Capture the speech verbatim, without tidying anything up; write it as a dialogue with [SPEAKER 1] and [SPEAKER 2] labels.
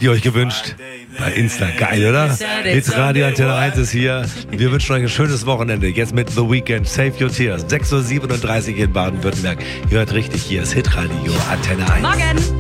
[SPEAKER 1] die euch gewünscht. Bei Insta. Geil, oder? Jetzt Radio Antenne eins ist hier. Wir wünschen euch ein schönes Wochenende. Jetzt mit The Weeknd. Save Your Tears. sechs Uhr siebenunddreißig in Baden-Württemberg. Ihr hört richtig, hier ist Hitradio Antenne eins.
[SPEAKER 2] Morgen.